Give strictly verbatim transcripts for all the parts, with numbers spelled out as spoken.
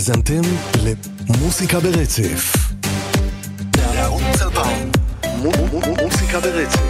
האזנתם למוסיקה ברצף. בערוץ אלפיים, מוסיקה ברצף.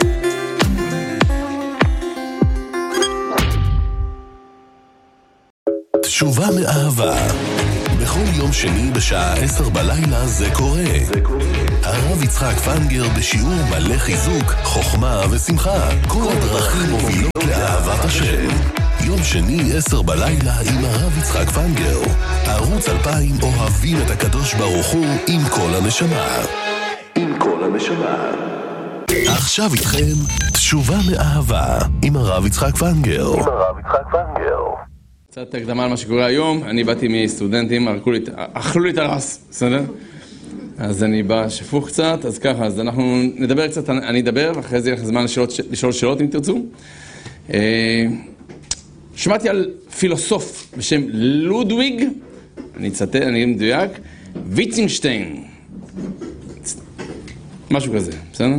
תשובה מאהבה. בכל יום שני בשעה עשר בלילה זה קורה. זה קורה. הרב יצחק פנגר בשיעור מלא חיזוק, חוכמה ושמחה. כל הדרכים מובילות לאהבת השם. יום שני עשר בלילה עם הרב יצחק פנגר. ערוץ אלפיים אוהבים את הקדוש ברוך הוא עם כל הנשמה. עם כל הנשמה. עכשיו איתכם תשובה מאהבה עם הרב יצחק פנגר. עם הרב יצחק פנגר. קצת הקדמה על מה שקורה היום. אני באתי מסטודנטים, אכלו לי את הרס, בסדר? אז אני בא שפוך קצת, אז ככה, אז אנחנו נדבר קצת, אני אדבר, ואחרי זה יהיה לך זמן לשאלות, לשאול שאלות אם תרצו. שמעתי על פילוסוף בשם לודוויג, אני אצטט, אני מדויק, ויטצינשטיין. משהו כזה, בסדר?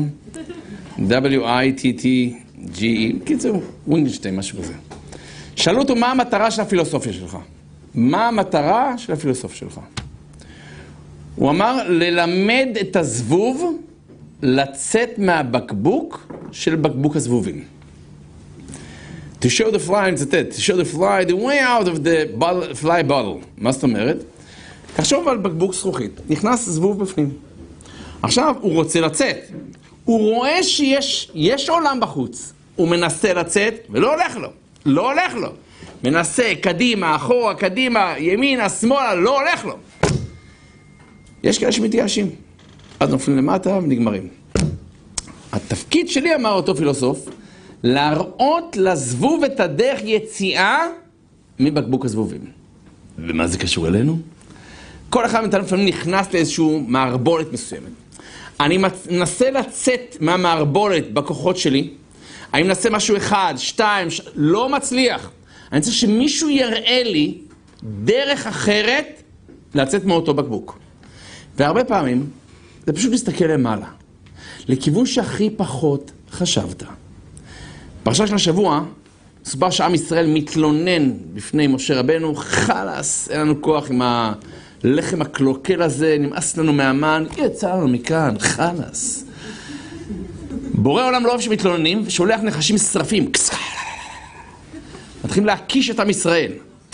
W-I-T-T-G-E, קיצור, וינגשטיין, משהו כזה. שאלו אותו מה המטרה של הפילוסופיה שלך. מה המטרה של הפילוסופיה שלך? הוא אמר, ללמד את הזבוב לצאת מהבקבוק של בקבוק הזבובים. To show the fly, אני צטט, to show the fly the way out of the bottle, fly bottle. מה זאת אומרת? תחשוב על בקבוק זכוכית, נכנס זבוב בפנים. עכשיו הוא רוצה לצאת. הוא רואה שיש יש עולם בחוץ. הוא מנסה לצאת ולא הולך לו. לא הולך לו. מנסה קדימה, אחורה, קדימה, ימינה, שמאלה, לא הולך לו. יש כאלה שמתייאשים. אז נופלים למטה ונגמרים. התפקיד שלי, אמר אותו פילוסוף, להראות לזבוב את הדרך יציאה מבקבוק הזבובים. ומה זה קשור אלינו? כל אחד מאיתנו לפעמים נכנס לאיזשהו מערבולת מסוימת. אני מנסה לצאת מהמערבולת בכוחות שלי, אני מנסה משהו אחד, שתיים, ש... לא מצליח. אני רוצה שמישהו יראה לי דרך אחרת לצאת מאותו בקבוק. והרבה פעמים זה פשוט להסתכל למעלה, לכיוון שהכי פחות חשבת. פרשה של השבוע, סופר שעם ישראל מתלונן בפני משה רבנו, חלס, אין לנו כוח עם הלחם הקלוקל הזה, נמאס לנו מהמן, יצא לנו מכאן, חלס. בורא עולם לא אוהב שמתלוננים, ושולח נחשים שרפים. מתחילים להקיש את עם ישראל.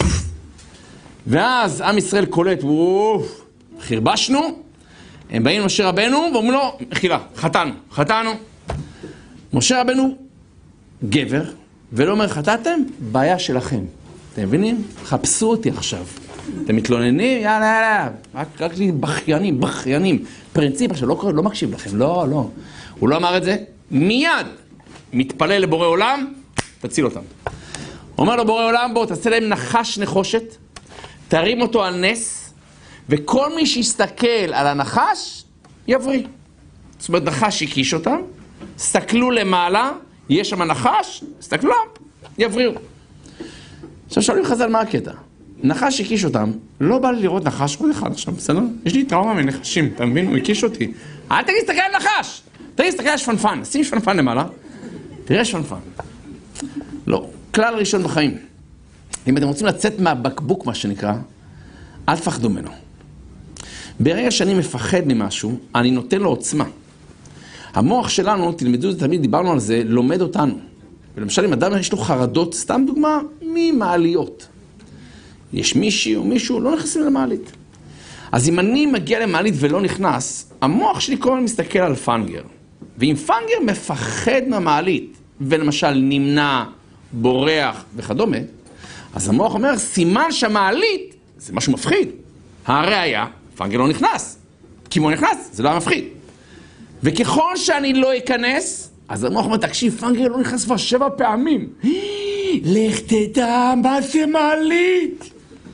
ואז עם ישראל קולט, וואו, חרבשנו, הם באים למשה רבנו, ואומרים לו, מחילה, חתנו, חתנו. משה רבנו גבר, ולא אומר, חתתם? בעיה שלכם. אתם מבינים? חפשו אותי עכשיו. אתם מתלוננים? יאללה, יאללה. רק, רק לי בחיינים, בחיינים. פרינציפ עכשיו, לא, לא מקשיב לכם. לא, לא. הוא לא אמר את זה. מיד מתפלל לבורא עולם, תציל אותם. אומר לו בורא עולם, בוא, תעשה להם נחש נחושת, תרים אותו על נס, וכל מי שיסתכל על הנחש, יבריא. זאת אומרת, נחש יקיש אותם, סתכלו למעלה, יש שם נחש, סתכלו, יבריאו. עכשיו שואלים חז"ל מה הקטע? נחש הקיש אותם, לא בא לי לראות נחש עוד אחד עכשיו, בסדר? יש לי טראומה מנחשים, אתה מבין? הוא הקיש אותי. אל תגיד, תסתכל על נחש! תגיד, תסתכל על שפנפן, שים שפנפן למעלה, תראה שפנפן. לא, כלל ראשון בחיים. אם אתם רוצים לצאת מהבקבוק, מה שנקרא, אל תפחדו ממנו. ברגע שאני מפחד ממשהו, אני נותן לו עוצמה. המוח שלנו, תלמדו את זה תמיד, דיברנו על זה, לומד אותנו. ולמשל, אם אדם יש לו חרדות, סתם דוגמה, ממעליות. יש מישהי או מישהו, לא נכנסים למעלית. אז אם אני מגיע למעלית ולא נכנס, המוח שלי כל הזמן מסתכל על פנגר. ואם פנגר מפחד מהמעלית, ולמשל נמנע, בורח וכדומה, אז המוח אומר, סימן שהמעלית זה משהו מפחיד. הראיה, פנגר לא נכנס. כי אם הוא נכנס, זה לא היה מפחיד. וככל שאני לא אכנס, אז המוח אומר, תקשיב, פנגר לא נכנס כבר שבע פעמים. לך תדע מה זה מעלית.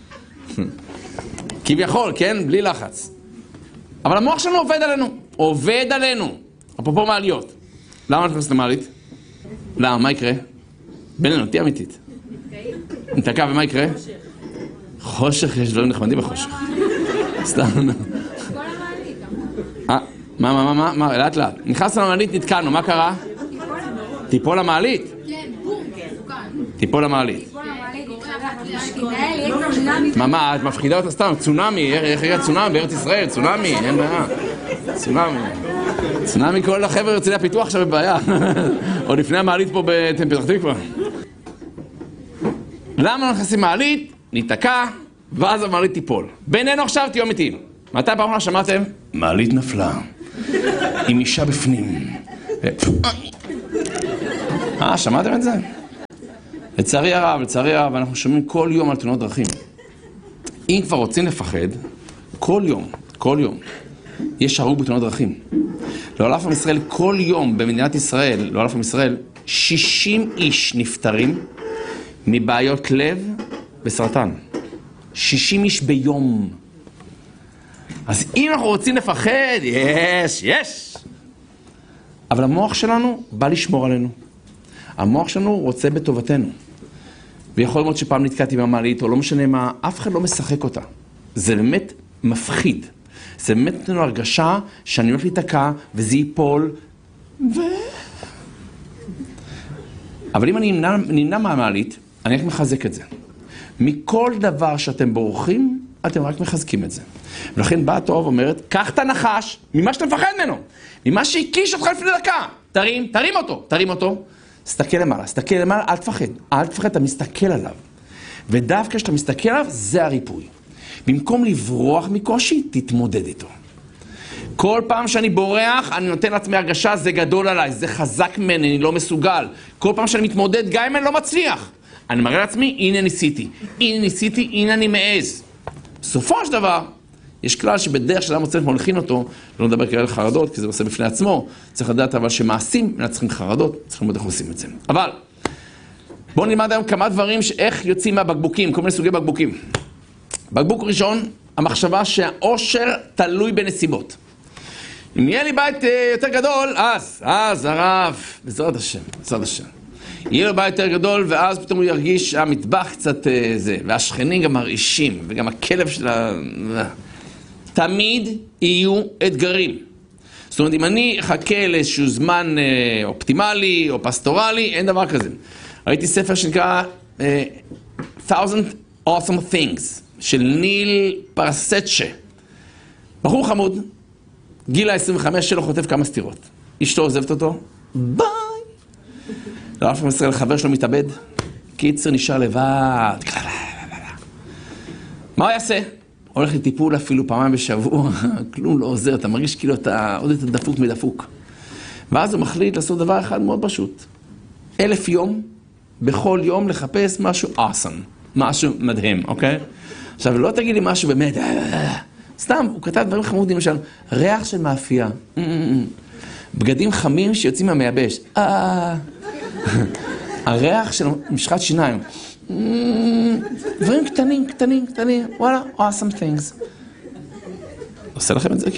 כביכול, כן? בלי לחץ. אבל המוח שלנו עובד עלינו. עובד עלינו. אפרופו מעליות. למה נכנס למעלית? למה? מה יקרה? בינינו, תהיה אמיתית. נתקע, ומה יקרה? חושך, יש דברים נחמדים בחושך. סתם. כל המעלית. מה, מה, מה, מה? לאט לאט. נכנס למעלית, נתקענו, מה קרה? תיפול המעלית. כן, בום, כן. תיפול המעלית. מה, מה, את מפחידה אותה סתם, צונאמי, איך יהיה צונאמי בארץ ישראל, צונאמי, אין בעיה, צונאמי. צונאמי כל החבר'ה הרצליה פיתוח עכשיו בבעיה, עוד לפני המעלית פה בפתח תקווה. למה לא נכנסים מעלית? ניתקע, ואז המעלית תיפול. בינינו עכשיו תהיו אמיתיים. מתי פעם שמעתם? מעלית נפלה, עם אישה בפנים. אה, שמעתם את זה? לצערי הרב, לצערי הרב, אנחנו שומעים כל יום על תאונות דרכים. אם כבר רוצים לפחד, כל יום, כל יום, יש הרוג בתאונות דרכים. לעולף עם ישראל, כל יום במדינת ישראל, לעולף עם ישראל, שישים איש נפטרים מבעיות לב וסרטן. שישים איש ביום. אז אם אנחנו רוצים לפחד, יש, יש. אבל המוח שלנו בא לשמור עלינו. המוח שלנו רוצה בטובתנו. ויכול להיות שפעם נתקעתי במעלית, או לא משנה מה, אף אחד לא משחק אותה. זה באמת מפחיד. זה באמת נותן לו הרגשה שאני הולך להתקע, וזה ייפול, ו... אבל אם אני נמנע, נמנע מהמעלית, אני רק מחזק את זה. מכל דבר שאתם בורחים, אתם רק מחזקים את זה. ולכן באה התורה ואומרת, קח את הנחש, ממה שאתה מפחד ממנו, ממה שהקיש אותך לפני דקה. תרים, תרים אותו, תרים אותו. סתכל למעלה, סתכל למעלה, אל תפחד. אל תפחד, אתה מסתכל עליו. ודווקא כשאתה מסתכל עליו, זה הריפוי. במקום לברוח מקושי, תתמודד איתו. כל פעם שאני בורח, אני נותן לעצמי הרגשה, זה גדול עליי, זה חזק ממני, אני לא מסוגל. כל פעם שאני מתמודד, גם אם אני לא מצליח. אני מראה לעצמי, הנה ניסיתי. הנה ניסיתי, הנה אני מעז. בסופו של דבר, יש כלל שבדרך של המוצאת מולכין אותו, לא נדבר כרגע על חרדות, כי זה עושה בפני עצמו, צריך לדעת אבל שמעשים מנצחים חרדות, צריכים לראות איך עושים את זה. אבל, בואו נלמד היום כמה דברים שאיך יוצאים מהבקבוקים, כל מיני סוגי בקבוקים. בקבוק ראשון, המחשבה שהאושר תלוי בנסיבות. אם יהיה לי בית יותר גדול, אז, אז הרב, בעזרת השם, בעזרת השם. יהיה לו בית יותר גדול, ואז פתאום הוא ירגיש המטבח קצת זה, והשכנים גם מרעישים, וגם הכלב של ה... תמיד יהיו אתגרים. זאת אומרת, אם אני אחכה לאיזשהו זמן אופטימלי או פסטורלי, אין דבר כזה. ראיתי ספר שנקרא uh, Thousand Awesome Things, של ניל פרסצ'ה. בחור חמוד, גיל ה-עשרים וחמש שלו חוטף כמה סתירות. אשתו עוזבת אותו, ביי! לעולף עם ישראל, חבר שלו מתאבד, קיצר נשאר לבד. מה הוא יעשה? הולך לטיפול אפילו פעמיים בשבוע, כלום לא עוזר, אתה מרגיש כאילו אתה עוד יותר דפוק מדפוק. ואז הוא מחליט לעשות דבר אחד מאוד פשוט. אלף יום, בכל יום לחפש משהו awesome, משהו מדהים, אוקיי? עכשיו, לא תגיד לי משהו באמת, סתם, הוא כתב דברים חמודים, למשל, ריח של מאפייה, בגדים חמים שיוצאים מהמייבש, הריח של משחת שיניים, דברים קטנים, קטנים, קטנים, וואלה, awesome things. עושה לכם את זה?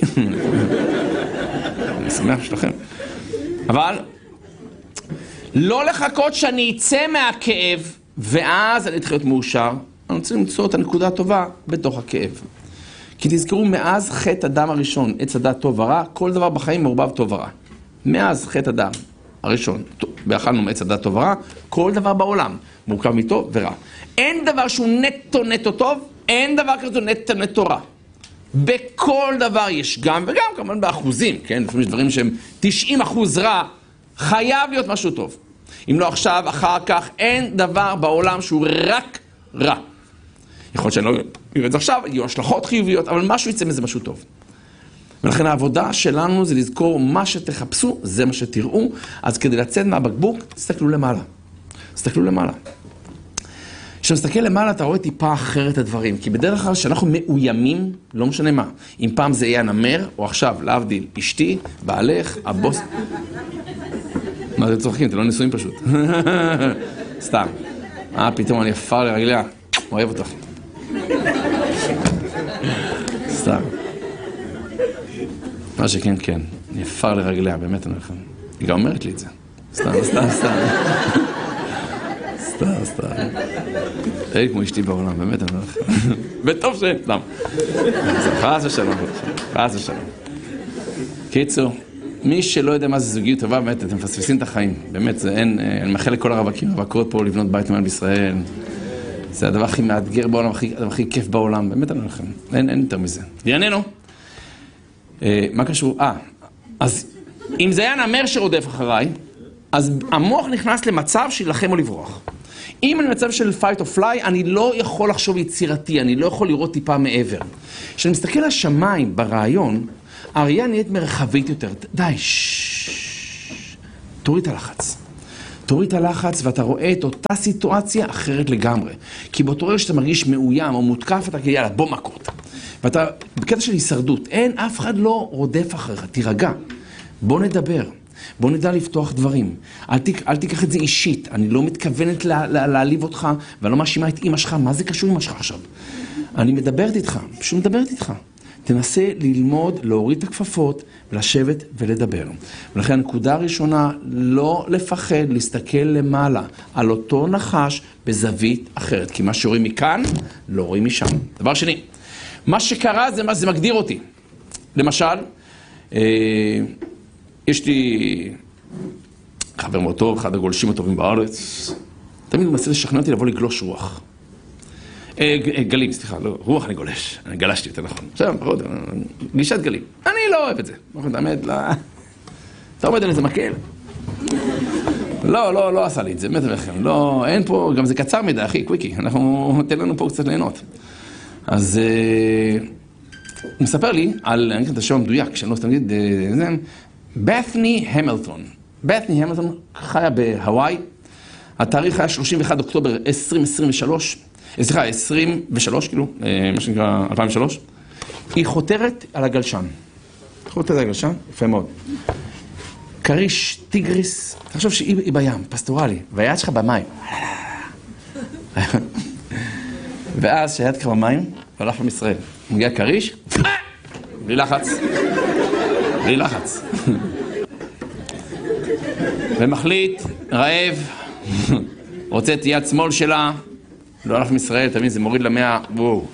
אני שמח שלכם. אבל, לא לחכות שאני אצא מהכאב, ואז אני אתחיל להיות מאושר, אני רוצה למצוא את הנקודה הטובה בתוך הכאב. כי תזכרו, מאז חטא אדם הראשון, עץ הדת טוב ורע, כל דבר בחיים מעורבב טוב ורע. מאז חטא אדם הראשון, ואכלנו מעץ הדת טוב ורע, כל דבר בעולם מורכב מטוב ורע. אין דבר שהוא נטו נטו טוב, אין דבר כזה נטו נטו רע. בכל דבר יש גם וגם, כמובן באחוזים, כן? לפעמים יש דברים שהם תשעים אחוז רע, חייב להיות משהו טוב. אם לא עכשיו, אחר כך, אין דבר בעולם שהוא רק רע. יכול להיות שאני לא אראה את זה עכשיו, יהיו השלכות חיוביות, אבל משהו יצא מזה משהו טוב. ולכן העבודה שלנו זה לזכור מה שתחפשו, זה מה שתראו. אז כדי לצאת מהבקבוק, תסתכלו למעלה. תסתכלו למעלה. כשאתה מסתכל למעלה, אתה רואה טיפה אחרת הדברים. כי בדרך כלל שאנחנו מאוימים, לא משנה מה. אם פעם זה יהיה הנמר, או עכשיו, להבדיל, אשתי, בעלך, הבוס... מה זה צוחקים? אתם לא ניסויים פשוט. סתם. אה, פתאום אני אפר לרגליה. אוהב אותך. סתם. מה שכן, כן. אני אפר לרגליה, באמת אני לכם. היא גם אומרת לי את זה. סתם, סתם, סתם. סתם, סתם. אין כמו אשתי בעולם, באמת אני אומר לכם. וטוב שאין, סתם. חס ושלום. חס ושלום. קיצור. מי שלא יודע מה זה זוגיות טובה, באמת, אתם מפספסים את החיים. באמת, זה אין, אני מאחל לכל הרווקים, רווקות פה לבנות בית מעל בישראל. זה הדבר הכי מאתגר בעולם, הדבר הכי כיף בעולם, באמת אני אומר לכם, אין, אין יותר מזה. לענייננו, אה, מה קשור? אה, אז אם זה היה נמר שרודף אחריי, אז המוח נכנס למצב של לכם או לברוח. אם אני במצב של fight or fly, אני לא יכול לחשוב יצירתי, אני לא יכול לראות טיפה מעבר. כשאני מסתכל על השמיים ברעיון, הראייה נהיית מרחבית יותר. די, ששש. תוריד את הלחץ. תוריד את הלחץ ואתה רואה את אותה סיטואציה אחרת לגמרי. כי באותו רגע שאתה מרגיש מאוים או מותקף, אתה כאילו, יאללה, בוא מכות. ואתה, בקטע של הישרדות, אין, אף אחד לא רודף אחריך, תירגע. בוא נדבר. בוא נדע לפתוח דברים. אל, תיק, אל תיקח את זה אישית. אני לא מתכוונת לה, לה, להעליב אותך, ואני לא מאשימה את אמא שלך. מה זה קשור אמא שלך עכשיו? אני מדברת איתך, פשוט מדברת איתך. תנסה ללמוד, להוריד את הכפפות, ולשבת ולדבר. ולכן הנקודה הראשונה, לא לפחד, להסתכל למעלה, על אותו נחש בזווית אחרת. כי מה שרואים מכאן, לא רואים משם. דבר שני, מה שקרה זה מה זה מגדיר אותי. למשל, אה, יש לי חבר מאוד טוב, אחד הגולשים הטובים בארץ, תמיד הוא מנסה לשכנע אותי לבוא לגלוש רוח. אה, גלים, סליחה, לא, רוח אני גולש, אני גלשתי יותר נכון. עכשיו, פחות, גישת גלים. אני לא אוהב את זה. אתה עומד, לא... אתה עומד על איזה מקל. לא, לא, לא עשה לי את זה, באמת לכם. לא, אין פה, גם זה קצר מדי, אחי, קוויקי. אנחנו, תן לנו פה קצת ליהנות. אז... הוא מספר לי על, אני אגיד את השם המדויק, שאני לא סתם אגיד, זה... בת'ני המילטון. בת'ני המילטון חיה בהוואי. התאריך היה שלושים ואחד אוקטובר עשרים עשרים ושלוש. סליחה, עשרים ושלוש, כאילו, מה שנקרא אלפיים ושלוש. היא חותרת על הגלשן. חותרת על הגלשן, יפה מאוד. קריש, טיגריס, תחשוב שהיא בים, פסטורלי, והיד שלך במים. ואז שהיד כבר במים, הלך עם ישראל. מגיע קריש, בלי לחץ. בלי לחץ. ומחליט, רעב, רוצה את יד שמאל שלה, לא הלך עם ישראל, תמיד זה מוריד למאה, וואו.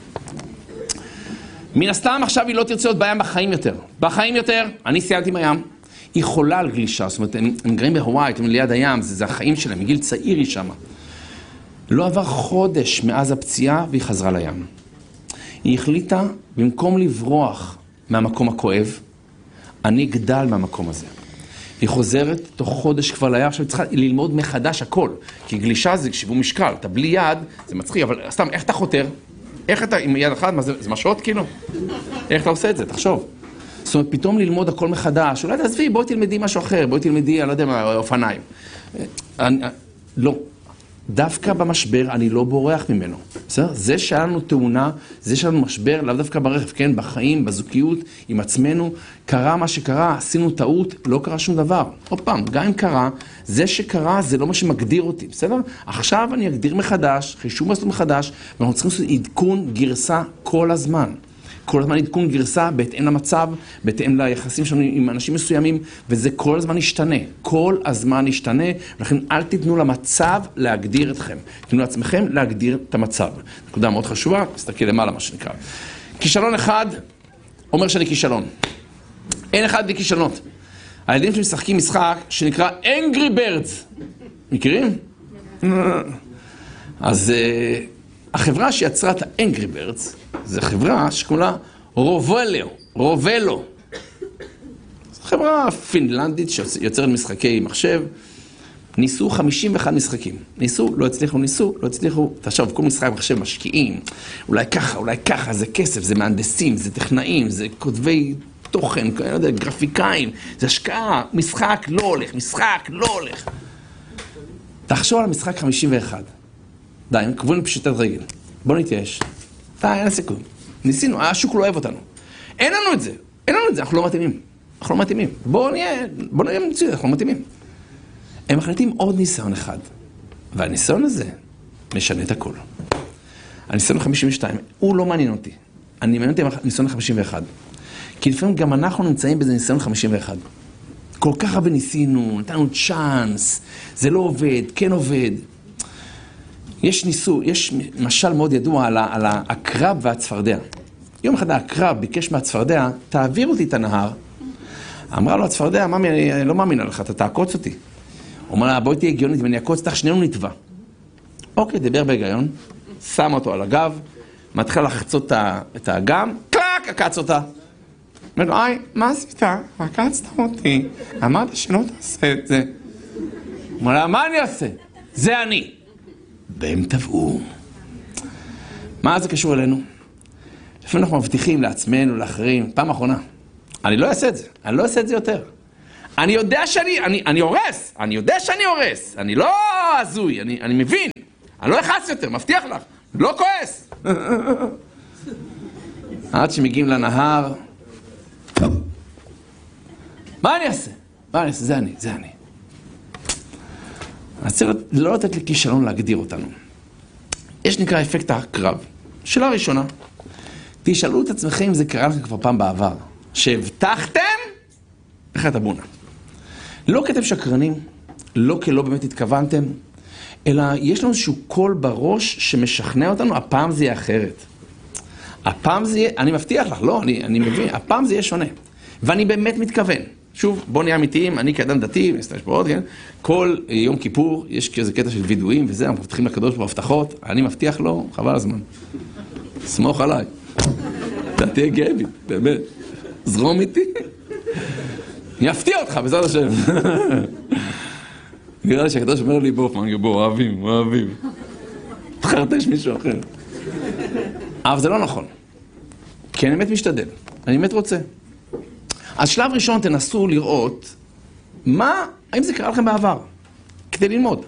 מן הסתם עכשיו היא לא תרצה עוד בים בחיים יותר. בחיים יותר, אני סיימתי מים, היא חולה על גלישה, זאת אומרת, הם, הם גרים בהוואי, הם ליד הים, זה, זה החיים שלהם, מגיל צעיר היא שמה. לא עבר חודש מאז הפציעה והיא חזרה לים. היא החליטה, במקום לברוח מהמקום הכואב, אני גדל מהמקום הזה. היא חוזרת תוך חודש כבר לים, עכשיו היא צריכה ללמוד מחדש הכל. כי גלישה זה שיווי משקל, אתה בלי יד, זה מצחיק, אבל סתם, איך אתה חותר? איך אתה עם יד אחת? מה זה, זה משעות כאילו? איך אתה עושה את זה? תחשוב. זאת אומרת, פתאום ללמוד הכל מחדש, אולי תעזבי, בואי תלמדי משהו אחר, בואי תלמדי, אני לא יודע מה, אופניים. אני, לא. דווקא במשבר אני לא בורח ממנו. בסדר? זה שהיה לנו תאונה, זה שהיה לנו משבר, לאו דווקא ברכב, כן? בחיים, בזוגיות, עם עצמנו, קרה מה שקרה, עשינו טעות, לא קרה שום דבר. עוד פעם, גם אם קרה, זה שקרה זה לא מה שמגדיר אותי, בסדר? עכשיו אני אגדיר מחדש, חישוב מסלול מחדש, ואנחנו צריכים לעשות עדכון גרסה כל הזמן. כל הזמן עדכון גרסה בהתאם למצב, בהתאם ליחסים שלנו עם אנשים מסוימים, וזה כל הזמן ישתנה. כל הזמן ישתנה, ולכן אל תיתנו למצב להגדיר אתכם. תיתנו לעצמכם להגדיר את המצב. נקודה מאוד חשובה, תסתכל למעלה מה שנקרא. כישלון אחד אומר שאני כישלון. אין אחד בלי כישלונות. הילדים שמשחקים משחק שנקרא Angry Birds. מכירים? אז... החברה שיצרה את ה-Angry Birds, זו חברה שקוראים לה רובלו, רובלו. זו חברה פינלנדית שיוצרת משחקי מחשב. ניסו חמישים ואחד משחקים. ניסו, לא הצליחו, ניסו, לא הצליחו. תחשוב, כל משחק מחשב משקיעים. אולי ככה, אולי ככה, זה כסף, זה מהנדסים, זה טכנאים, זה כותבי תוכן, לא יודע, גרפיקאים, זה השקעה, משחק לא הולך, משחק לא הולך. תחשוב על המשחק חמישים ואחד. די, קבועים פשיטת רגל. בוא נתייאש. די, אין הסיכוי. ניסינו, השוק לא אוהב אותנו. אין לנו את זה. אין לנו את זה, אנחנו לא מתאימים. אנחנו לא מתאימים. בוא נהיה, בוא נהיה מצוין, אנחנו לא מתאימים. הם מחליטים עוד ניסיון אחד. והניסיון הזה משנה את הכל. הניסיון חמישים ושתיים, הוא לא מעניין אותי. אני מעניין אותי הניסיון חמישים ואחד. כי לפעמים גם אנחנו נמצאים בזה ניסיון חמישים ואחד. כל כך הרבה ניסינו, נתנו צ'אנס, זה לא עובד, כן עובד. יש ניסו, יש משל מאוד ידוע על, על הקרב והצפרדע. יום אחד הקרב ביקש מהצפרדע, תעביר אותי את הנהר. אמרה לו הצפרדע, ממי, אני לא מאמינה לך, אתה תעקוץ אותי. הוא אומר לה, בואי תהיה הגיונית, אם אני אעקוץ אותך, שנינו נטבע. אוקיי, דבר בהיגיון. שם אותו על הגב, מתחיל לחצות את האגם, קלק, עקץ אותה. אומר לו, היי, מה עשית? עקצת אותי, אמרת שלא תעשה את זה. אומר לה, מה אני אעשה? זה אני. והם טבעו. מה זה קשור אלינו? לפעמים אנחנו מבטיחים לעצמנו, לאחרים, פעם אחרונה. אני לא אעשה את זה, אני לא אעשה את זה יותר. אני יודע שאני, אני, אני הורס, אני יודע שאני הורס, אני לא הזוי, אני, אני מבין. אני לא אחס יותר, מבטיח לך, לא כועס. עד שמגיעים לנהר, מה אני אעשה? מה אני אעשה? זה אני, זה אני. אז צריך לא לתת לי כישלון להגדיר אותנו. יש נקרא אפקט הקרב. שאלה ראשונה, תשאלו את עצמכם אם זה קרה לכם כבר פעם בעבר. שהבטחתם, איך אתה בונה. לא כתב שקרנים, לא כי לא באמת התכוונתם, אלא יש לנו איזשהו קול בראש שמשכנע אותנו, הפעם זה יהיה אחרת. הפעם זה יהיה, אני מבטיח לך, לא, אני, אני מבין, הפעם זה יהיה שונה. ואני באמת מתכוון. שוב, בוא נהיה אמיתיים, אני כאדם דתי, מסתמש פה עוד, כן? כל יום כיפור, יש כזה קטע של וידועים וזה, אנחנו מבטיחים לקדוש בהבטחות, אני מבטיח לו, חבל הזמן. סמוך עליי. אתה תהיה גאה בי, באמת. זרום איתי. אני אפתיע אותך, בעזרת השם. נראה לי שהקדוש אומר לי, בוא, פנגי, בוא, אוהבים, אוהבים. תחרטש מישהו אחר. אבל זה לא נכון. כי אני באמת משתדל. אני באמת רוצה. אז שלב ראשון תנסו לראות מה, האם זה קרה לכם בעבר, כדי ללמוד.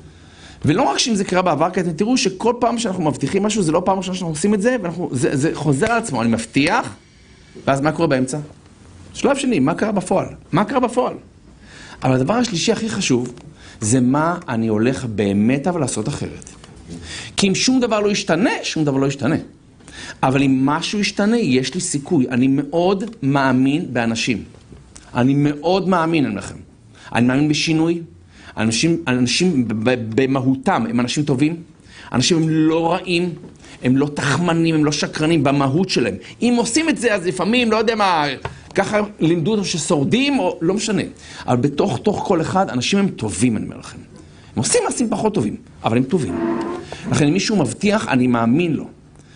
ולא רק שאם זה קרה בעבר, כי אתם תראו שכל פעם שאנחנו מבטיחים משהו, זה לא פעם ראשונה שאנחנו עושים את זה, וזה זה חוזר על עצמו, אני מבטיח, ואז מה קורה באמצע? שלב שני, מה קרה בפועל? מה קרה בפועל? אבל הדבר השלישי הכי חשוב, זה מה אני הולך באמת אבל לעשות אחרת. כי אם שום דבר לא ישתנה, שום דבר לא ישתנה. אבל אם משהו ישתנה, יש לי סיכוי. אני מאוד מאמין באנשים. אני מאוד מאמין על לכם. אני מאמין בשינוי. אנשים, אנשים במהותם הם אנשים טובים. אנשים הם לא רעים, הם לא תחמנים, הם לא שקרנים במהות שלהם. אם עושים את זה, אז לפעמים, לא יודע מה, ככה לימדו אותם ששורדים, או לא משנה. אבל בתוך תוך כל אחד, אנשים הם טובים, אני אומר לכם. הם עושים מעשים פחות טובים, אבל הם טובים. לכן אם מישהו מבטיח, אני מאמין לו.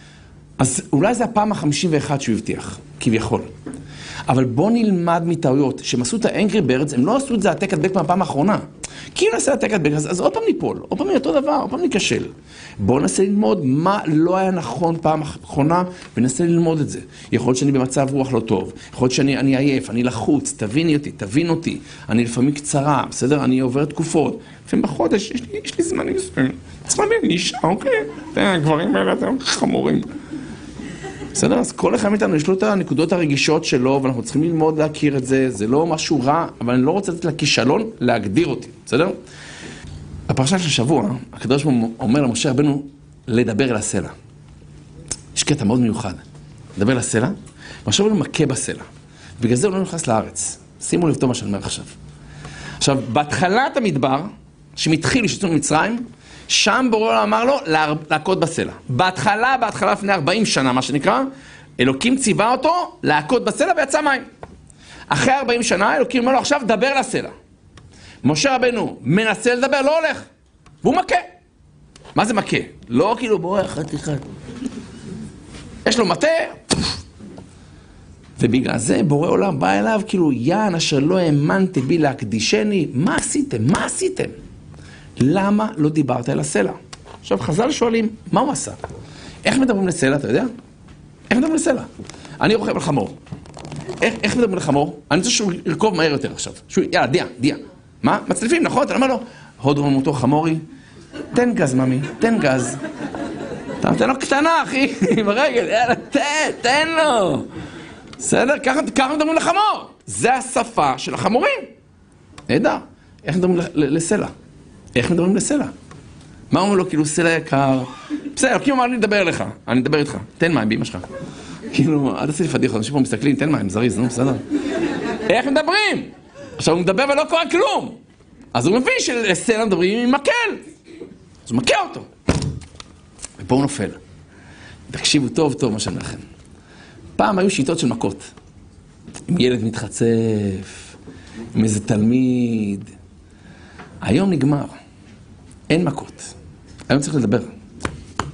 אז אולי זה הפעם ה-חמישים ואחת שהוא הבטיח, כביכול. אבל בוא נלמד מטעויות, שהם עשו את האנגרי ברדס, הם לא עשו את זה העתק הדבק מהפעם האחרונה. כי אם נעשה העתק הדבק, אז, אז עוד פעם ניפול, עוד פעם אותו דבר, עוד פעם ניכשל. בוא ננסה ללמוד מה לא היה נכון פעם האחרונה, וננסה ללמוד את זה. יכול להיות שאני במצב רוח לא טוב, יכול להיות שאני אני עייף, אני לחוץ, תביני אותי, תבין אותי. אני לפעמים קצרה, בסדר? אני עובר תקופות. לפעמים בחודש, יש לי, יש לי זמנים, זמנים, נישה, אוקיי? הגברים האלה, אתם חמורים. בסדר? אז כל אחד מאיתנו יש לו את הנקודות הרגישות שלו, ואנחנו צריכים ללמוד להכיר את זה, זה לא משהו רע, אבל אני לא רוצה לתת לכישלון להגדיר אותי, בסדר? בפרשה של השבוע, הקדוש ברוך הוא אומר למשה רבנו לדבר אל הסלע. יש קטע מאוד מיוחד, לדבר אל הסלע, ומשה רבנו מכה בסלע, בגלל זה הוא לא נכנס לארץ. שימו לב טוב מה שאני אומר עכשיו. עכשיו, בהתחלת המדבר, שמתחיל לשתות ממצרים, שם בורא אמר לו להכות בסלע. בהתחלה, בהתחלה לפני ארבעים שנה, מה שנקרא, אלוקים ציווה אותו להכות בסלע ויצא מים. אחרי ארבעים שנה, אלוקים אומר לו עכשיו דבר לסלע. משה רבנו מנסה לדבר, לא הולך. והוא מכה. מה זה מכה? לא כאילו בורא אחד אחד. יש לו מטה. ובגלל זה בורא עולם בא אליו כאילו יען אשר לא האמנתי בי להקדישני. מה עשיתם? מה עשיתם? למה לא דיברת אל הסלע? עכשיו חז"ל שואלים, מה הוא עשה? איך מדברים לסלע, אתה יודע? איך מדברים לסלע? אני רוכב על חמור. איך, איך מדברים לחמור? אני רוצה שהוא ירכוב מהר יותר עכשיו. שהוא, יאללה, דיה, דיה. מה? מצליפים, נכון? אתה אומר לו, הוד רמותו חמורי, תן גז, ממי, תן גז. אתה נותן לו קטנה, אחי, ברגל, יאללה, תן, תן לו. בסדר? ככה, ככה מדברים לחמור. זה השפה של החמורים. נהדר. איך מדברים לסלע? איך מדברים לסלע? מה אומר לו? כאילו, סלע יקר. בסדר, כאילו אמר לי לדבר אליך. אני מדבר איתך. תן מים באמא שלך. כאילו, עד עשי פדיחה, אנשים פה מסתכלים, תן מים, זריז, נו, בסדר. איך מדברים? עכשיו הוא מדבר ולא קורה כלום. אז הוא מבין שלסלע מדברים עם מקל. אז הוא מכה אותו. ופה הוא נופל. תקשיבו טוב טוב מה שאני לכם. פעם היו שיטות של מכות. עם ילד מתחצף, עם איזה תלמיד. היום נגמר. אין מכות. היום צריך לדבר.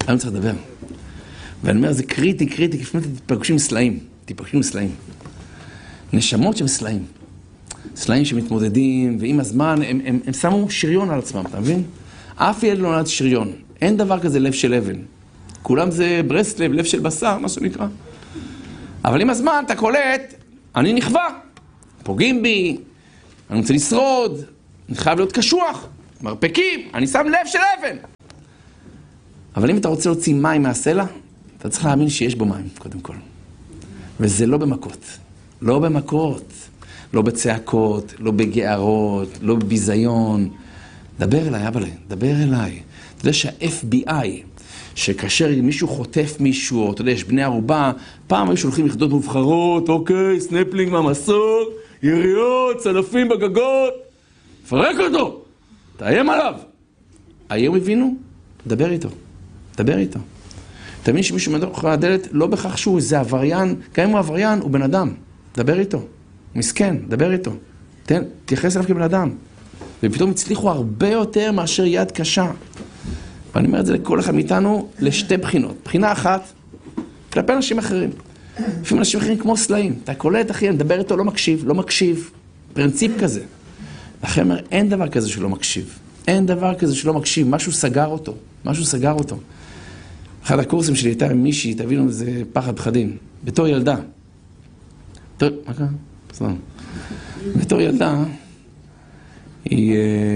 היום צריך לדבר. ואני אומר, זה קריטי, קריטי, לפעמים אתם תתפגשים סלעים, תתפגשים סלעים. נשמות שהם סלעים. סלעים שמתמודדים, ועם הזמן הם, הם, הם שמו שריון על עצמם, אתה מבין? אף ילד לא נולד שריון. אין דבר כזה לב של אבן. כולם זה ברסלב, לב של בשר, מה שנקרא. אבל עם הזמן אתה קולט, אני נכווה. פוגעים בי, אני רוצה לשרוד, אני חייב להיות קשוח, מרפקים, אני שם לב של אבן. אבל אם אתה רוצה להוציא מים מהסלע, אתה צריך להאמין שיש בו מים, קודם כל. וזה לא במכות. לא במכות. לא בצעקות, לא בגערות, לא בביזיון. דבר אליי, אבא לי, דבר אליי. אתה יודע שה-אף בי איי, שכאשר מישהו חוטף מישהו, או אתה יודע, יש בני ערובה, פעם היו שולחים יחידות מובחרות, אוקיי, סנפלינג מהמסור, יריות, צלפים בגגות, פרק אותו, תאיים עליו. היום הבינו, דבר איתו, דבר איתו. תבין שמישהו מדבר אחרי הדלת, לא בכך שהוא איזה עבריין, גם אם הוא עבריין, הוא בן אדם, דבר איתו, מסכן, דבר איתו, תן, תייחס אליו כבן אדם. ופתאום הצליחו הרבה יותר מאשר יד קשה. ואני אומר את זה לכל אחד מאיתנו לשתי בחינות. בחינה אחת, כלפי אנשים אחרים. לפעמים אנשים אחרים כמו סלעים. אתה קולט, אחי, אני מדבר איתו, לא מקשיב, לא מקשיב. פרינציפ כזה. לכן אומר, אין דבר כזה שלא מקשיב. אין דבר כזה שלא מקשיב. משהו סגר אותו. משהו סגר אותו. אחד הקורסים שלי הייתה עם מישהי, תבינו, זה פחד פחדים. בתור ילדה. בתור... מה קרה? בסדר. בתור ילדה, היא...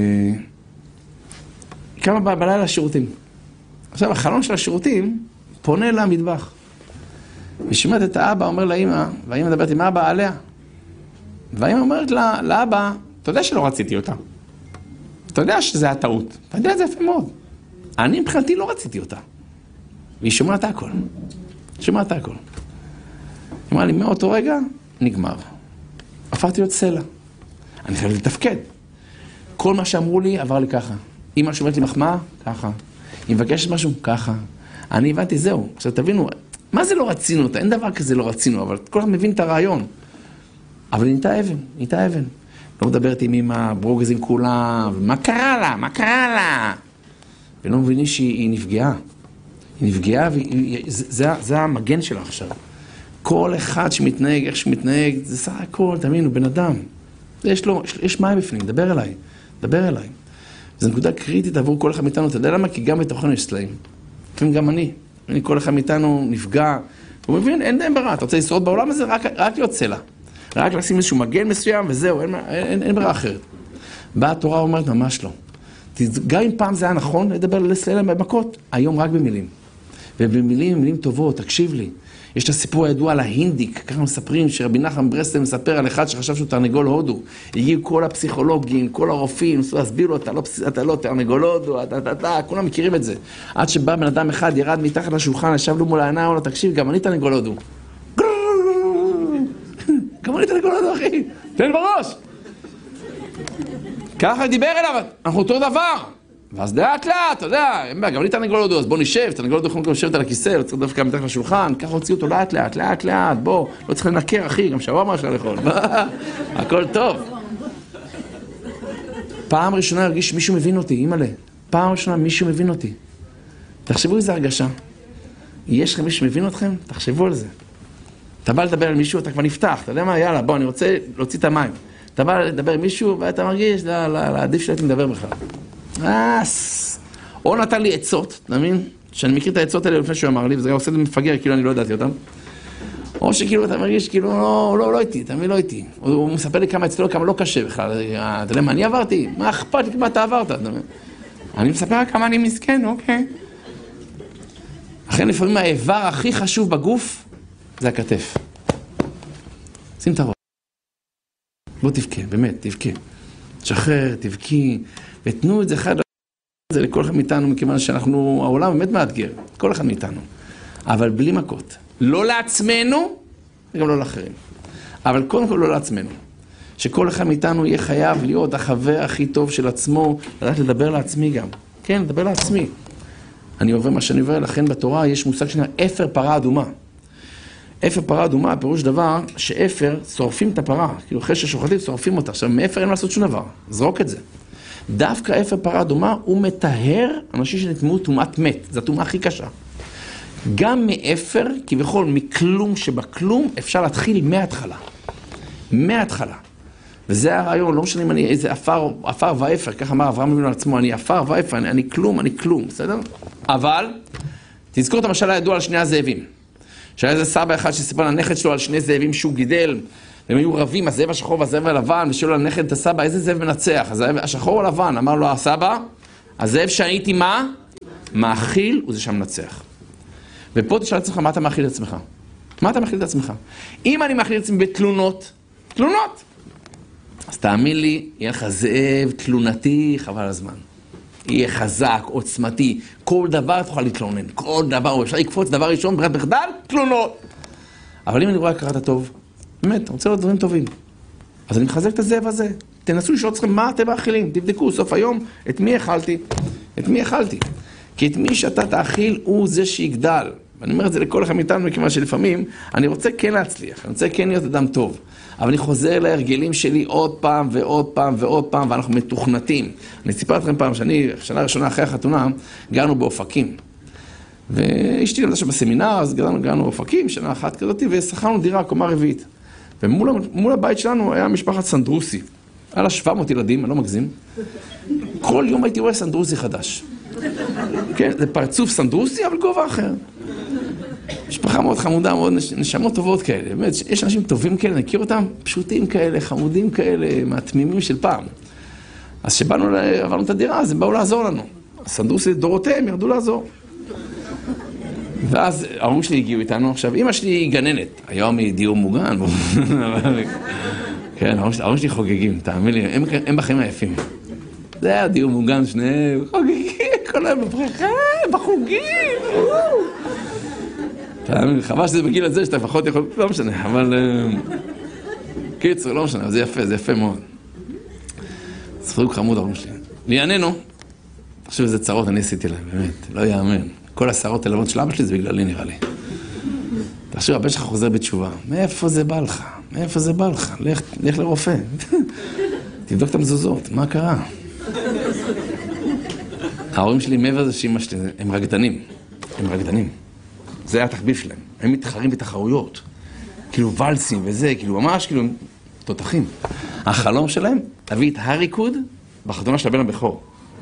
כמה בא בלילה לשירותים. עכשיו, החלון של השירותים פונה למטבח. ושומעת את האבא, אומר לאמא, והאמא מדברת עם האבא עליה. והאמא אומרת לה, לאבא, אתה יודע שלא רציתי אותה. אתה יודע שזה היה טעות. אתה יודע את זה יפה מאוד. אני מבחינתי לא רציתי אותה. והיא שומעת הכל. שומעת הכל. היא אמרה לי, מאותו רגע, נגמר. הפכתי להיות סלע. אני חייב לתפקד. כל מה שאמרו לי עבר לי ככה. אמא שומעת לי מחמאה, ככה. היא מבקשת משהו, ככה. אני הבנתי, זהו. עכשיו תבינו, מה זה לא רצינו אותה? אין דבר כזה לא רצינו, אבל כל אחד מבין את הרעיון. אבל היא נהייתה אבן, נהייתה אבן. לא מדברת עם אמא, ברוגזים כולם, מה קרה לה? מה קרה לה? ולא מבינים שהיא נפגעה. היא נפגעה, וזה זה המגן שלה עכשיו. כל אחד שמתנהג, איך שמתנהג, זה סך הכל, תאמינו, בן אדם. יש לו, יש מים בפנים, דבר אליי, דבר אליי. זו נקודה קריטית עבור כל אחד מאיתנו, אתה יודע למה? כי גם בתוכנו יש סלעים. לפעמים גם אני, אני כל אחד מאיתנו נפגע, הוא מבין, אין די ברירה, אתה רוצה לשרוד בעולם הזה, רק, רק להיות סלע. רק לשים איזשהו מגן מסוים וזהו, אין, אין, אין ברירה אחרת. באה התורה אומרת, ממש לא. גם אם פעם זה היה נכון, לדבר לסלע במכות, היום רק במילים. ובמילים, מילים טובות, תקשיב לי. יש את הסיפור הידוע על ההינדיק, ככה מספרים שרבי נחמן ברסלב מספר על אחד שחשב שהוא תרנגול הודו. הגיעו כל הפסיכולוגים, כל הרופאים, ניסו להסביר לו, אתה לא, אתה לא תרנגול הודו, אתה, אתה, אתה, כולם מכירים את זה. עד שבא בן אדם אחד, ירד מתחת לשולחן, ישב לו מול העיניים, אמר לו, תקשיב, גם אני תרנגול הודו. גם אני תרנגול הודו, אחי, תן בראש. ככה דיבר אליו, אנחנו אותו דבר. ואז לאט לאט, אתה יודע, גם לי תרנגול הודו, אז בוא נשב, תרנגול הודו יכולים לשבת על הכיסא, לא צריך דווקא מתחת לשולחן, ככה הוציאו אותו לאט לאט, לאט לאט, בוא, לא צריך לנקר, אחי, גם שווארמה אפשר לאכול, הכל טוב. פעם ראשונה הרגיש מישהו מבין אותי, אימא'לה, פעם ראשונה מישהו מבין אותי. תחשבו איזה הרגשה. יש לכם מישהו מבין אתכם? תחשבו על זה. אתה בא לדבר על מישהו, אתה כבר נפתח, אתה יודע מה? יאללה, בוא, אני רוצה להוציא את המים. אתה בא לדבר עם מישהו, ואתה מרגיש, לא, לא, לא, עדיף שלא מדבר בכלל. אס. או נתן לי עצות, אתה מבין? שאני מכיר את העצות האלה לפני שהוא אמר לי, וזה גם עושה את זה מפגר, כאילו אני לא ידעתי אותם. או שכאילו אתה מרגיש, כאילו, לא, לא, לא איתי, אתה מבין, לא איתי. הוא מספר לי כמה אצלו, כמה לא קשה בכלל. אתה יודע מה, אני עברתי? מה אכפת לי כמה אתה עברת? אני מספר כמה אני מסכן, אוקיי. לכן לפעמים האיבר הכי חשוב בגוף, זה הכתף. שים את הראש. בוא תבכה, באמת, תבכה. תשחרר, תבכי, ותנו את זה אחד זה לכל אחד מאיתנו, מכיוון שאנחנו, העולם באמת מאתגר, כל אחד מאיתנו. אבל בלי מכות. לא לעצמנו, וגם לא לאחרים. אבל קודם כל לא לעצמנו. שכל אחד מאיתנו יהיה חייב להיות החבר הכי טוב של עצמו, לדעת לדבר לעצמי גם. כן, לדבר לעצמי. אני עובר מה שאני עובר, לכן בתורה יש מושג שנראה אפר פרה אדומה. אפר פרה אדומה, פירוש דבר שאפר שורפים את הפרה, כאילו אחרי ששוחטים שורפים אותה. עכשיו, מאפר אין לעשות שום דבר, זרוק את זה. דווקא אפר פרה אדומה הוא מטהר אנשים שנטמעו טומאת מת. זו הטומאה הכי קשה. גם מאפר, כביכול מכלום שבכלום, אפשר להתחיל מההתחלה. מההתחלה. וזה הרעיון, לא משנה אם אני איזה אפר, אפר ואפר, כך אמר אברהם אבינו על עצמו, אני אפר ואפר, אני, אני כלום, אני כלום, בסדר? אבל, תזכור את המשל הידוע על שני הזאבים. שהיה איזה סבא אחד שסיפר לנכד שלו על שני זאבים שהוא גידל, והם היו רבים, הזאב השחור והזאב הלבן, ושאלו לנכד את הסבא, איזה זאב מנצח? הזאב השחור הלבן, אמר לו הסבא, הזאב שהייתי מה? מאכיל, הוא זה שמנצח. ופה תשאל את עצמך, מה אתה מאכיל את עצמך? מה אתה מאכיל את עצמך? אם אני מאכיל את עצמי בתלונות, תלונות! אז תאמין לי, יהיה לך זאב תלונתי, חבל הזמן. יהיה חזק, עוצמתי, כל דבר תוכל להתלונן, כל דבר, אפשר לקפוץ דבר ראשון, ברירת מחדל, תלונות. אבל אם אני רואה קראת טוב, באמת, אני רוצה לראות דברים טובים. אז אני מחזק את הזאב הזה. תנסו לשאול אתכם מה אתם מאכילים, תבדקו סוף היום את מי אכלתי, את מי אכלתי. כי את מי שאתה תאכיל הוא זה שיגדל. ואני אומר את זה לכל אחד מאיתנו, מכיוון שלפעמים אני רוצה כן להצליח, אני רוצה כן להיות אדם טוב. אבל אני חוזר להרגלים שלי עוד פעם ועוד פעם ועוד פעם, ואנחנו מתוכנתים. אני סיפר לכם פעם שאני, שנה ראשונה אחרי החתונה, גרנו באופקים. ואשתי למדה שבסמינר, אז גרנו, גרנו באופקים, שנה אחת כזאת, ושכרנו דירה, קומה רביעית. ומול הבית שלנו היה משפחת סנדרוסי. היה לה שבע מאות ילדים, אני לא מגזים. כל יום הייתי רואה סנדרוסי חדש. כן, זה פרצוף סנדרוסי, אבל גובה אחר. משפחה מאוד חמודה, מאוד נשמות טובות כאלה. באמת, יש אנשים טובים כאלה, נכיר אותם, פשוטים כאלה, חמודים כאלה, מהתמימים של פעם. אז שבאנו, עברנו את הדירה, אז הם באו לעזור לנו. הסנדרוסי דורותיהם ירדו לעזור. ואז ההורים שלי הגיעו איתנו. עכשיו, אמא שלי היא גננת. היום היא דיור מוגן. כן, ההורים שלי חוגגים, תאמין לי, הם, הם בחיים היפים. זה היה דיור מוגן, שניהם חוגגים, כל היום בבריכה, בחוגים. תאמין לי, חבל שזה בגיל הזה שאתה לפחות יכול, לא משנה, אבל... קיצור, לא משנה, אבל זה יפה, זה יפה מאוד. צחוק חמוד ההורים שלי. לענייננו, חושב איזה צרות אני עשיתי להם, באמת, לא יאמן. כל השערות הלבנות של אבא שלי זה בגללי נראה לי. תחשוב, הבן שלך חוזר בתשובה. מאיפה זה בא לך? מאיפה זה בא לך? לך, לך לרופא. תבדוק את המזוזות, מה קרה? ההורים שלי מעבר לזה שאמא שלי, הם רקדנים. הם רקדנים. זה היה התחביב שלהם. הם מתחרים בתחרויות. כאילו ולסים וזה, כאילו ממש, כאילו, תותחים. החלום שלהם, להביא את הריקוד בחתונה של הבן הבכור.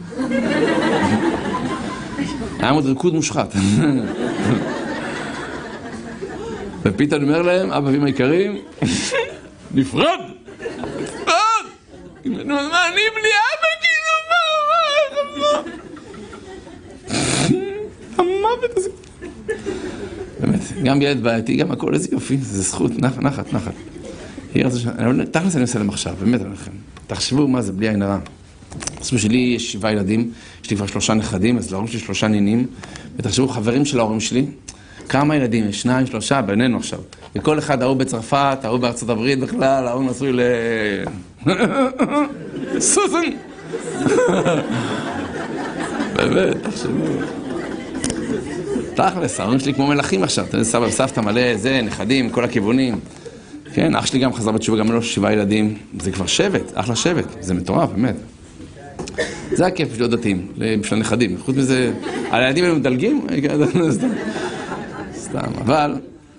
היה מאוד ריקוד מושחת. ופתאום אני אומר להם, אבא ואמא יקרים, נפרד! נפרד! נו, מה, אני בלי אבא, כאילו, מה, מה, מה? המוות הזה. באמת, גם ילד בעייתי, גם הכל, איזה יופי, זה זכות, נחת, נחת. תכלס אני עושה להם עכשיו, באמת אני לכם. תחשבו מה זה, בלי עין הרע. תחשבו שלי יש שבעה ילדים, יש לי כבר שלושה נכדים, אז להורים שלי שלושה נינים, ותחשבו חברים של ההורים שלי, כמה ילדים, יש שניים, שלושה, בינינו עכשיו. וכל אחד, ההוא בצרפת, ההוא בארצות הברית בכלל, ההוא נשוי ל... סוסן! באמת, תחשבו. תכלס, ההורים שלי כמו מלכים עכשיו, אתם יודעים, סבא וסבתא מלא, זה, נכדים, כל הכיוונים. כן, אח שלי גם חזר בתשובה, גם לו שבעה ילדים. זה כבר שבט, אחלה שבט, זה מטורף, באמת. זה הכיף בשביל דתיים, בשביל הנכדים. חוץ מזה, על הילדים האלה מדלגים? סתם, אבל...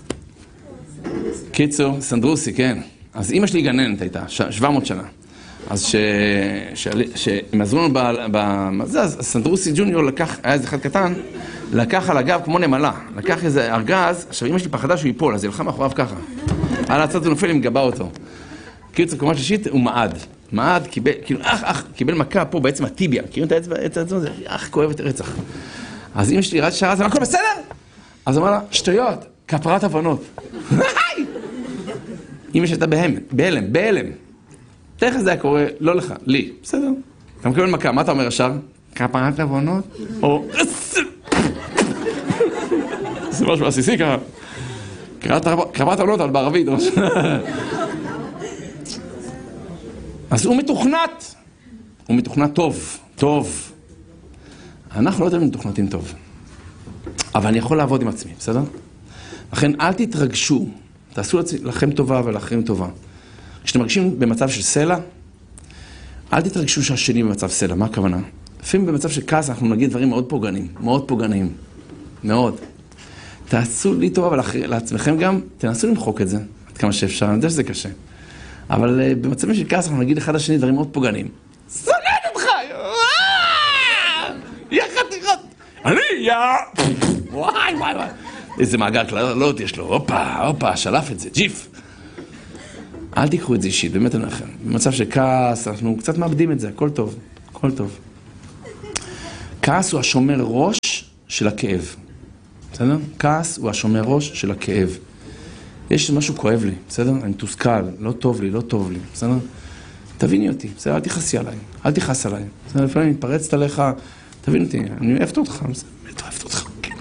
קיצור, סנדרוסי, כן. אז אמא שלי גננת הייתה, שבע מאות שנה. אז שהם עזרו לנו ב... זה, אז סנדרוסי ג'וניור לקח, היה איזה אחד קטן, לקח על הגב כמו נמלה. לקח איזה ארגז, עכשיו אמא שלי פחדה שהוא ייפול, אז היא הלכה מאחוריו ככה. על הצד הוא נופל, היא מגבה אותו. קיצור, קומה שלישית, הוא מעד. מעד, קיבל, כאילו, אח, אח, קיבל מכה פה בעצם הטיביה. מכירים את האצבע, את האצבע, זה אח, כואבת רצח. אז אמא שלי רץ שרה, אז אמרה, הכל בסדר? אז אמרה לה, שטויות, כפרת הבנות. אמא שהייתה בהלם, בהלם, בהלם. תכף זה היה קורה, לא לך, לי, בסדר. אתה מקבל מכה, מה אתה אומר ישר? כפרת הבנות? או... זה משהו עסיסי ככה. כפרת הבנות, אבל בערבית. אז הוא מתוכנת. הוא מתוכנת טוב, טוב. אנחנו לא יודעים מתוכנתים טוב. אבל אני יכול לעבוד עם עצמי, בסדר? לכן אל תתרגשו. תעשו לכם טובה ולאחרים טובה. כשאתם מרגישים במצב של סלע, אל תתרגשו שהשני במצב סלע, מה הכוונה? לפעמים במצב של כעס אנחנו נגיד דברים מאוד פוגעניים, מאוד פוגעניים, מאוד. תעשו לי טוב, אבל לעצמכם גם, תנסו למחוק את זה, עד כמה שאפשר, אני יודע שזה קשה. אבל uh, במצבים של כעס אנחנו נגיד אחד לשני דברים מאוד פוגעניים. סונן אותך! יא חתיכות! אני יא... וואי וואי וואי. איזה מעגל קללות יש לו, הופה, הופה, שלף את זה, ג'יף. אל תיקחו את זה אישית, באמת אני לכם. במצב של כעס, אנחנו קצת מאבדים את זה, הכל טוב, הכל טוב. כעס הוא השומר ראש של הכאב. בסדר? כעס הוא השומר ראש של הכאב. יש משהו כואב לי, בסדר? אני מתוסכל, לא טוב לי, לא טוב לי, בסדר? תביני אותי, בסדר? אל תכעסי עליי, אל תכעס עליי. בסדר? לפעמים מתפרצת עליך, תבין אותי, אני אוהבת אותך, באמת אוהבת אותך, כן.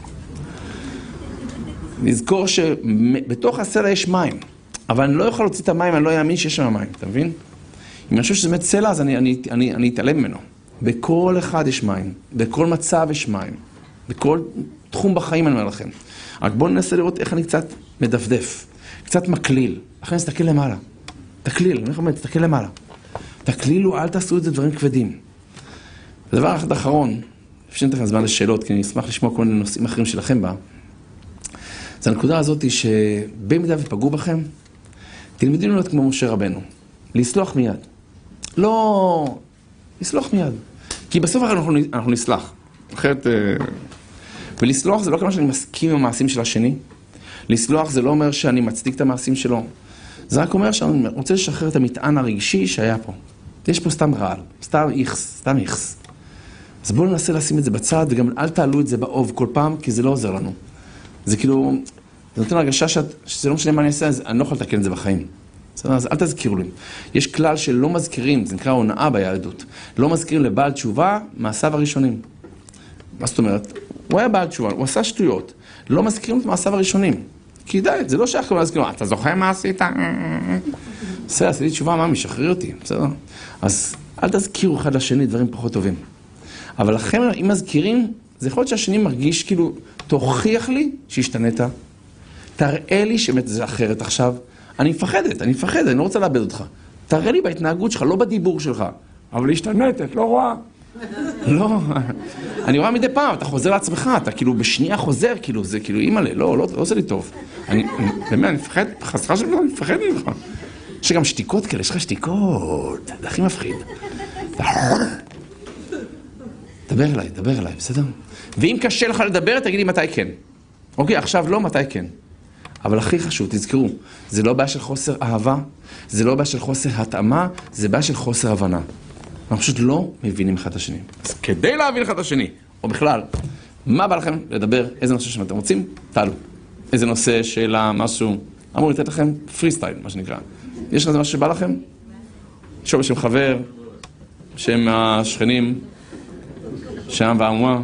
נזכור שבתוך הסלע יש מים, אבל אני לא יכול להוציא את המים, אני לא יאמין שיש שם מים, אתה מבין? אם אני חושב שזה באמת סלע, אז אני, אני, אני, אני אתעלם ממנו. בכל אחד יש מים, בכל מצב יש מים, בכל תחום בחיים אני אומר לכם. רק בואו ננסה לראות איך אני קצת מדפדף, קצת מקליל. לכן נסתכל למעלה. תקליל, אני אומר, תסתכל למעלה. תקלילו, אל תעשו את זה דברים כבדים. הדבר אחד האחרון, לפני נתן זמן לשאלות, כי אני אשמח לשמוע כל מיני נושאים אחרים שלכם בה, זה הנקודה הזאת היא שבמידה ופגעו בכם, תלמדו להיות כמו משה רבנו. לסלוח מיד. לא... לסלוח מיד. כי בסוף אנחנו, אנחנו נסלח. אחרת... ולסלוח זה לא כמו שאני מסכים עם המעשים של השני. לסלוח זה לא אומר שאני מצדיק את המעשים שלו. זה רק אומר שאני רוצה לשחרר את המטען הרגשי שהיה פה. יש פה סתם רעל, סתם איכס, סתם איכס. אז בואו ננסה לשים את זה בצד, וגם אל תעלו את זה באוב כל פעם, כי זה לא עוזר לנו. זה כאילו, זה נותן הרגשה שאת, שזה לא משנה מה אני אעשה, אז אני לא יכול לתקן את זה בחיים. אז אל תזכירו לי. יש כלל שלא מזכירים, זה נקרא הונאה ביהדות. לא מזכירים לבעל תשובה מעשיו הראשונים. מה זאת אומרת? הוא היה בעל תשובה, הוא עשה שטויות. לא מזכירים את מעשיו הראשונים. כי די, זה לא שייך כמו להזכיר, אתה זוכר מה עשית? בסדר, עשיתי תשובה, מה, משחרר אותי, בסדר? אז אל תזכירו אחד לשני דברים פחות טובים. אבל לכם, אם מזכירים, זה יכול להיות שהשני מרגיש כאילו, תוכיח לי שהשתנית, תראה לי שבאמת זה אחרת עכשיו. אני מפחדת, אני מפחדת, אני לא רוצה לאבד אותך. תראה לי בהתנהגות שלך, לא בדיבור שלך. אבל השתנית, את לא רואה. לא, אני רואה מדי פעם, אתה חוזר לעצמך, אתה כאילו בשנייה חוזר, כאילו, זה כאילו, אימא'לה, לא, לא, לא עושה לי טוב. אני, באמת, אני מפחד, חסכה שלך, אני מפחד ממך. יש גם שתיקות כאלה, יש לך שתיקות, זה הכי מפחיד. דבר אליי, דבר אליי, בסדר? ואם קשה לך לדבר, תגיד לי מתי כן. אוקיי, עכשיו לא, מתי כן. אבל הכי חשוב, תזכרו, זה לא בעיה של חוסר אהבה, זה לא בעיה של חוסר התאמה, זה בעיה של חוסר הבנה. אנחנו פשוט לא מבינים אחד את השני. אז כדי להבין אחד את השני, או בכלל, מה בא לכם לדבר, איזה נושא שאתם רוצים, תעלו. איזה נושא, שאלה, משהו, אמור לתת לכם פרי סטייל, מה שנקרא. יש לכם משהו שבא לכם? שוב בשם חבר, בשם השכנים, שם והאמורה.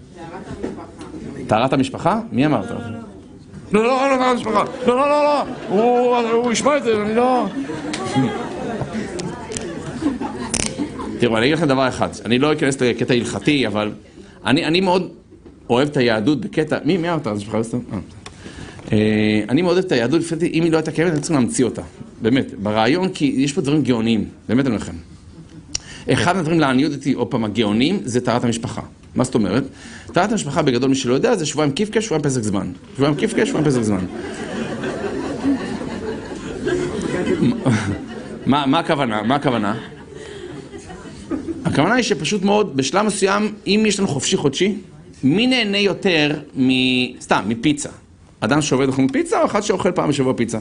טהרת המשפחה? מי אמרת? לא, לא, לא, לא, טהרת המשפחה. לא, לא, לא, לא. הוא ישמע את זה, אני לא... תראו, אני אגיד לכם דבר אחד. אני לא אכנס לקטע הלכתי, אבל אני, אני מאוד אוהב את היהדות בקטע... מי, מי אמרת? אני מאוד אוהב את היהדות, אם היא לא הייתה קיימת, אני צריך להמציא אותה. באמת, ברעיון, כי יש פה דברים גאוניים. באמת אני לכם. אחד הדברים לעניות אותי, עוד פעם, הגאונים, זה טהרת המשפחה. מה זאת אומרת? טהרת המשפחה בגדול, מי שלא יודע, זה שבועיים כיפקה, שבועיים פסק זמן. שבועיים כיפקה, שבועיים פסק זמן. מה, מה הכוונה? מה הכוונה? הכוונה היא שפשוט מאוד, בשלב מסוים, אם יש לנו חופשי חודשי, מי נהנה יותר מ... סתם, מפיצה? אדם שעובד אוכל פיצה, או אחד שאוכל פעם בשבוע פיצה?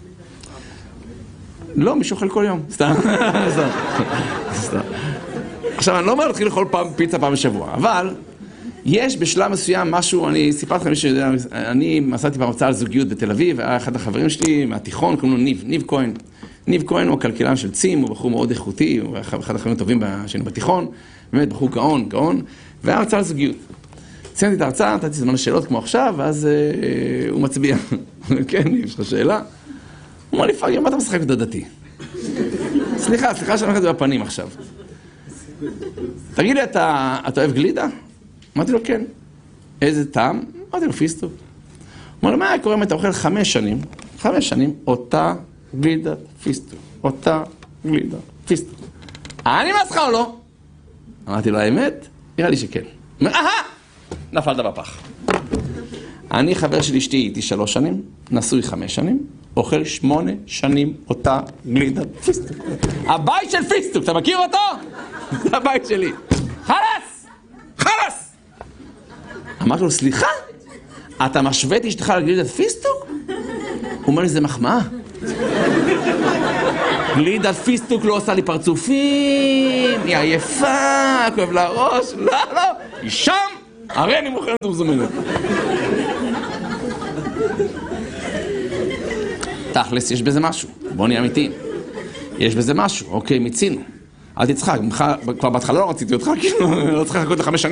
לא, מי שאוכל כל יום. סתם. סתם. סתם. עכשיו, אני לא אומר להתחיל לאכול פעם פיצה פעם בשבוע, אבל יש בשלב מסוים משהו, אני סיפרתי לכם, מי שיודע, אני עשיתי פעם הרצאה על זוגיות בתל אביב, והיה אחד החברים שלי מהתיכון, קוראים לו ניב, ניב כהן. ניב כהן הוא הכלכלן של צים, הוא בחור מאוד איכותי, הוא אחד החברים הטובים שהיינו בתיכון, באמת בחור גאון, גאון, והיה הרצאה על זוגיות. ציימתי את ההרצאה, נתתי זמן לשאלות כמו עכשיו, ואז אה, הוא מצביע. כן, יש לך שאלה? הוא אומר לי, פאגר, מה אתה משחק בדודתי? סליחה, סליחה שאני הולכת בפנים עכשיו. תגיד לי, אתה, אתה אוהב גלידה? אמרתי לו, כן. איזה טעם? אמרתי לו, פיסטוק. הוא אומר לו, מה היה קורה אם אתה אוכל חמש שנים? חמש שנים, אותה גלידה פיסטוק. אותה גלידה פיסטוק. אני מסך או לא? אמרתי לו, האמת? נראה לי שכן. אומר, אהה! נפלת בפח. אני חבר של אשתי איתי שלוש שנים, נשוי חמש שנים, אוכל שמונה שנים אותה גלידת פיסטוק. הבית של פיסטוק, אתה מכיר אותו? זה הבית שלי. חלס! חלס! אמרתי לו, סליחה? אתה משווה את אשתך לגלידת פיסטוק? הוא אומר לי, זה מחמאה. גלידת פיסטוק לא עושה לי פרצופים, היא עייפה, כואב לה ראש, לא, לא, היא שם, הרי אני מוכן ומזומנת. תכלס, יש בזה משהו, בוא נהיה אמיתיים. יש בזה משהו, אוקיי, מיצינו. אל תצחק, כבר בהתחלה לא רציתי אותך, כאילו, לא צריך לחכות לחמש שנים.